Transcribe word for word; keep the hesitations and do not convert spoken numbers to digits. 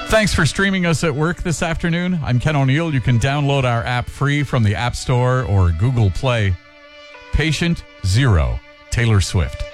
Thanks for streaming us at work this afternoon. I'm Ken O'Neill. You can download our app free from the App Store or Google Play. Patient Zero, Taylor Swift.